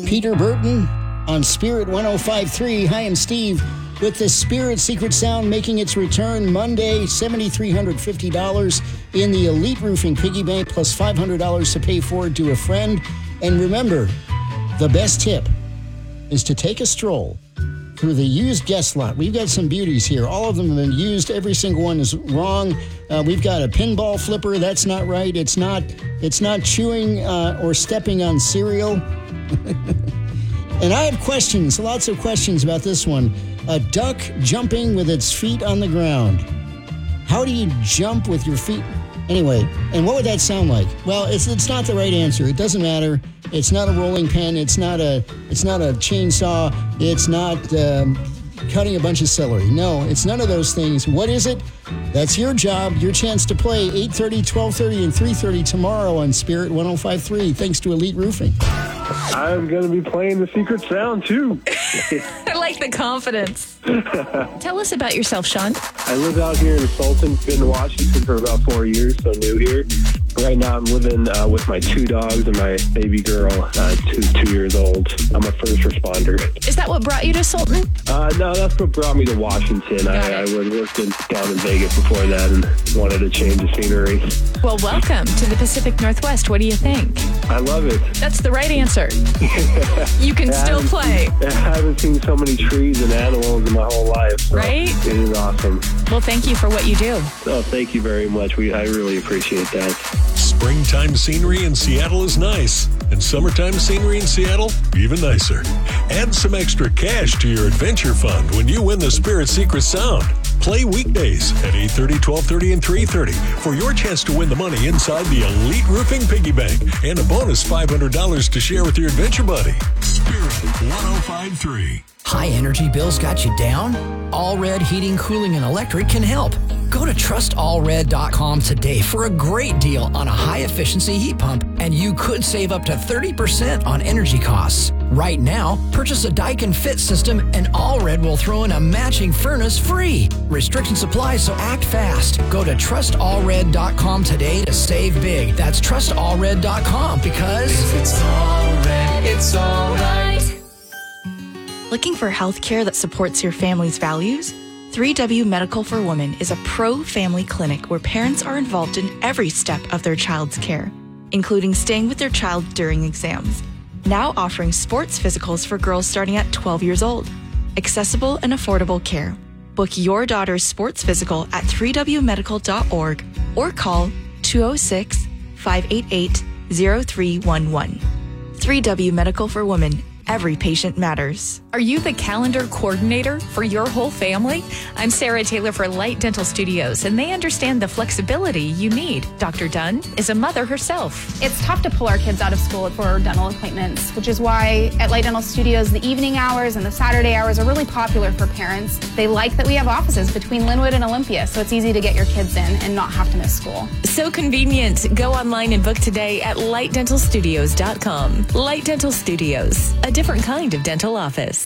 Peter Burton on Spirit 105.3. Hi, I'm Steve with the Spirit Secret Sound making its return Monday, $7,350 in the Elite Roofing Piggy Bank, plus $500 to pay forward to a friend. And remember, the best tip is to take a stroll through the used guest lot. We've got some beauties here. All of them have been used. Every single one is wrong. We've got a pinball flipper. That's not right. It's not chewing or stepping on cereal. And I have questions, lots of questions about this one. A duck jumping with its feet on the ground. How do you jump with your feet? Anyway, and what would that sound like? Well, it's not the right answer. It doesn't matter. It's not a rolling pin. It's not a chainsaw. It's not cutting a bunch of celery. No, it's none of those things. What is it? That's your job, your chance to play 8:30, 12:30, and 3:30 tomorrow on Spirit 105.3, thanks to Elite Roofing. I'm going to be playing the Secret Sound, too. I like the confidence. Tell us about yourself, Sean. I live out here in Fulton, been in Washington for about 4 years, so new here. Right now I'm living with my 2 dogs and my baby girl, who's 2 years old. I'm a first responder. Is that what brought you to Sultan? No, that's what brought me to Washington. I worked down in Vegas before that and wanted to change the scenery. Well, welcome to the Pacific Northwest. What do you think? I love it. That's the right answer. You can still play. I haven't seen so many trees and animals in my whole life. So right? It is awesome. Well, thank you for what you do. Oh, thank you very much. I really appreciate that. Springtime scenery in Seattle is nice, and summertime scenery in Seattle, even nicer. Add some extra cash to your adventure fund when you win the Spirit Secret Sound. Play weekdays at 8:30, 12:30, and 3:30 for your chance to win the money inside the Elite Roofing Piggy Bank and a bonus $500 to share with your adventure buddy. Spirit 105.3. High energy bills got you down? Allred Heating, Cooling, and Electric can help. Go to trustallred.com today for a great deal on a high-efficiency heat pump, and you could save up to 30% on energy costs. Right now, purchase a Daikin Fit system, and Allred will throw in a matching furnace free. Restrictions apply, so act fast. Go to trustallred.com today to save big. That's trustallred.com, because if it's Allred, it's all right. Looking for health care that supports your family's values? 3W Medical for Women is a pro-family clinic where parents are involved in every step of their child's care, including staying with their child during exams. Now offering sports physicals for girls starting at 12 years old. Accessible and affordable care. Book your daughter's sports physical at 3wmedical.org or call 206-588-0311. 3W Medical for Women. Every patient matters. Are you the calendar coordinator for your whole family? I'm Sarah Taylor for Light Dental Studios, and they understand the flexibility you need. Dr. Dunn is a mother herself. It's tough to pull our kids out of school for dental appointments, which is why at Light Dental Studios, the evening hours and the Saturday hours are really popular for parents. They like that we have offices between Linwood and Olympia, so it's easy to get your kids in and not have to miss school. So convenient. Go online and book today at lightdentalstudios.com. Light Dental Studios, a different kind of dental office.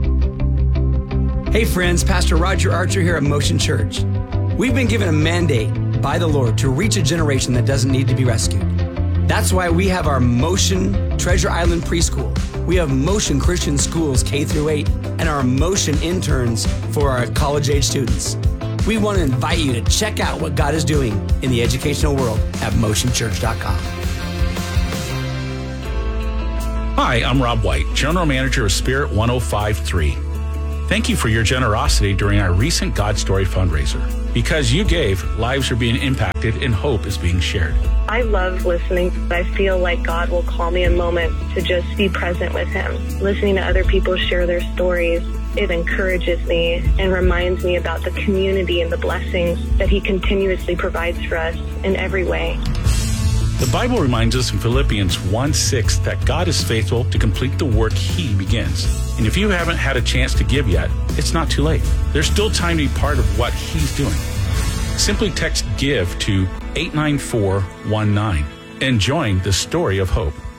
Hey friends, Pastor Roger Archer here at Motion Church. We've been given a mandate by the Lord to reach a generation that doesn't need to be rescued. That's why we have our Motion Treasure Island Preschool. We have Motion Christian Schools K through 8 and our Motion interns for our college-age students. We want to invite you to check out what God is doing in the educational world at motionchurch.com. Hi, I'm Rob White, General Manager of Spirit 105.3. Thank you for your generosity during our recent God Story fundraiser. Because you gave, lives are being impacted and hope is being shared. I love listening. I feel like God will call me in moments to just be present with Him. Listening to other people share their stories, it encourages me and reminds me about the community and the blessings that He continuously provides for us in every way. The Bible reminds us in Philippians 1:6 that God is faithful to complete the work He begins. And if you haven't had a chance to give yet, it's not too late. There's still time to be part of what He's doing. Simply text GIVE to 89419 and join the story of hope.